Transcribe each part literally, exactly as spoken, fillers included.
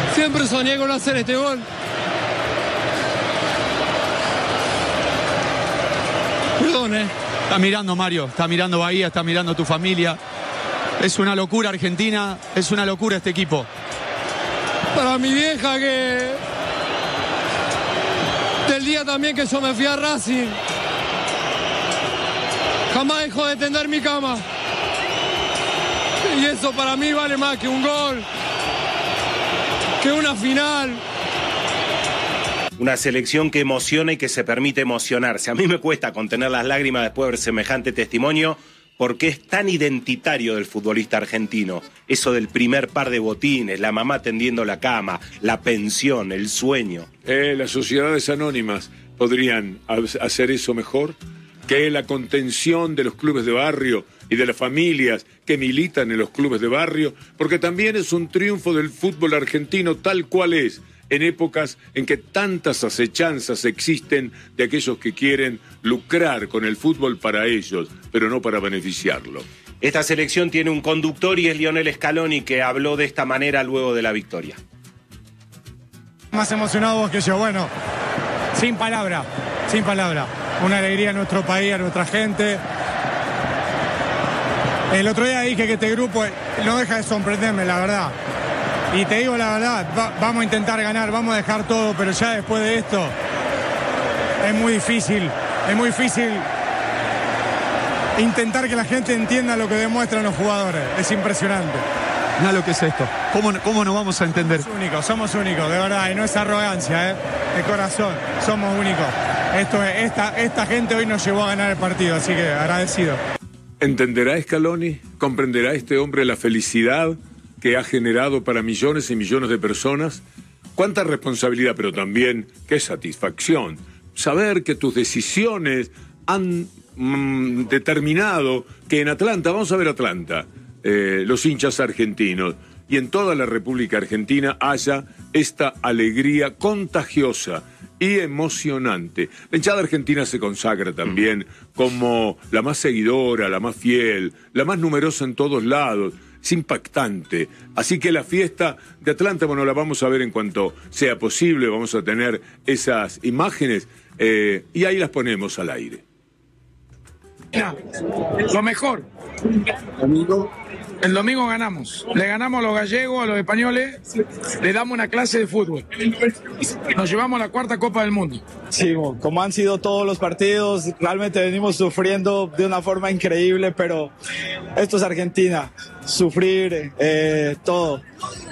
Siempre soñé con hacer este gol. Perdón, eh. Está mirando Mario, está mirando Bahía, está mirando tu familia. Es una locura Argentina, es una locura este equipo. Para mi vieja que... Del día también que yo me fui a Racing. Jamás dejó de tender mi cama. Y eso para mí vale más que un gol, que una final. Una selección que emociona y que se permite emocionarse. A mí me cuesta contener las lágrimas después de ver semejante testimonio, porque es tan identitario del futbolista argentino. Eso del primer par de botines, la mamá tendiendo la cama, la pensión, el sueño. Eh, las sociedades anónimas podrían hacer eso mejor, que la contención de los clubes de barrio y de las familias que militan en los clubes de barrio, porque también es un triunfo del fútbol argentino tal cual es, en épocas en que tantas acechanzas existen de aquellos que quieren lucrar con el fútbol para ellos, pero no para beneficiarlo. Esta selección tiene un conductor y es Lionel Scaloni, que habló de esta manera luego de la victoria. Más emocionado vos que yo, bueno, sin palabra, sin palabra. Una alegría a nuestro país, a nuestra gente. El otro día dije que este grupo no deja de sorprenderme, la verdad. Y te digo la verdad, va, vamos a intentar ganar, vamos a dejar todo, pero ya después de esto es muy difícil, es muy difícil intentar que la gente entienda lo que demuestran los jugadores. Es impresionante. Mira lo que es esto. ¿Cómo, cómo nos vamos a entender? Somos únicos, somos únicos, de verdad, y no es arrogancia, ¿eh? De corazón, somos únicos. Esto es, esta, esta gente hoy nos llevó a ganar el partido, así que agradecido. ¿Entenderá Scaloni? ¿Comprenderá este hombre la felicidad que ha generado para millones y millones de personas? Cuánta responsabilidad, pero también qué satisfacción. Saber que tus decisiones han mm, determinado que en Atlanta, vamos a ver Atlanta, eh, los hinchas argentinos y en toda la República Argentina haya esta alegría contagiosa y emocionante. La hinchada argentina se consagra también como la más seguidora, la más fiel, la más numerosa en todos lados. Es impactante. Así que la fiesta de Atlanta, bueno, la vamos a ver en cuanto sea posible. Vamos a tener esas imágenes eh, y ahí las ponemos al aire. Lo mejor. Domingo. El domingo ganamos. Le ganamos a los gallegos, a los españoles. Le damos una clase de fútbol. Nos llevamos a la cuarta Copa del Mundo. Sí, como han sido todos los partidos, realmente venimos sufriendo de una forma increíble, pero esto es Argentina. Sufrir, eh, todo.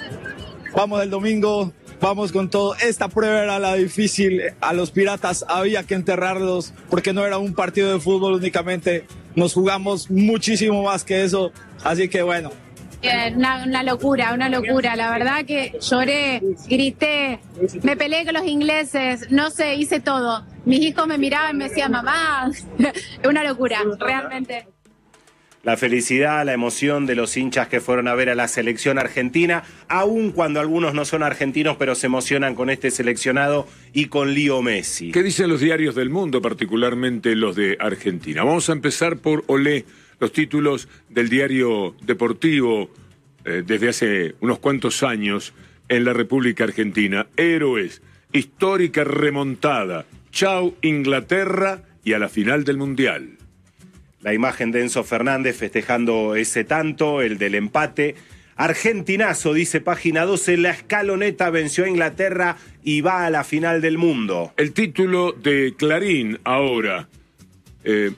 Vamos el domingo, vamos con todo. Esta prueba era la difícil. A los Piratas había que enterrarlos porque no era un partido de fútbol únicamente. Nos jugamos muchísimo más que eso. Así que bueno. Una, una locura, una locura. La verdad que lloré, grité, me peleé con los ingleses, no sé, hice todo. Mis hijos me miraban y me decían, mamá, es una locura, realmente. La felicidad, la emoción de los hinchas que fueron a ver a la selección argentina, aun cuando algunos no son argentinos, pero se emocionan con este seleccionado y con Leo Messi. ¿Qué dicen los diarios del mundo, particularmente los de Argentina? Vamos a empezar por Olé, los títulos del diario deportivo eh, desde hace unos cuantos años en la República Argentina. Héroes, histórica remontada, chau Inglaterra y a la final del Mundial. La imagen de Enzo Fernández festejando ese tanto, el del empate. Argentinazo, dice Página doce, la escaloneta venció a Inglaterra y va a la final del mundo. El título de Clarín ahora, eh,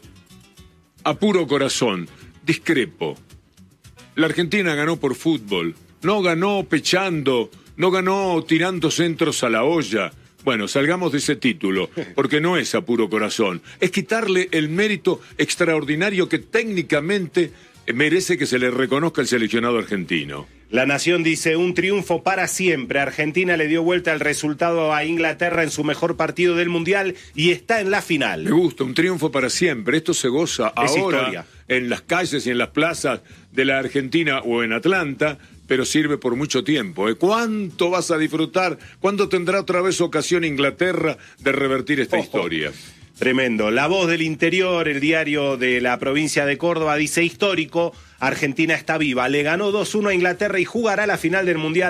a puro corazón, discrepo. La Argentina ganó por fútbol, no ganó pechando, no ganó tirando centros a la olla. Bueno, salgamos de ese título, porque no es a puro corazón. Es quitarle el mérito extraordinario que técnicamente merece que se le reconozca al seleccionado argentino. La Nación dice, un triunfo para siempre. Argentina le dio vuelta el resultado a Inglaterra en su mejor partido del Mundial y está en la final. Me gusta, un triunfo para siempre. Esto se goza es ahora historia. En las calles y en las plazas de la Argentina o en Atlanta, pero sirve por mucho tiempo. ¿eh? ¿Cuánto vas a disfrutar? ¿Cuándo tendrá otra vez ocasión Inglaterra de revertir esta Ojo. historia? Tremendo. La Voz del Interior, el diario de la provincia de Córdoba, dice histórico, Argentina está viva. Le ganó dos uno a Inglaterra y jugará la final del Mundial.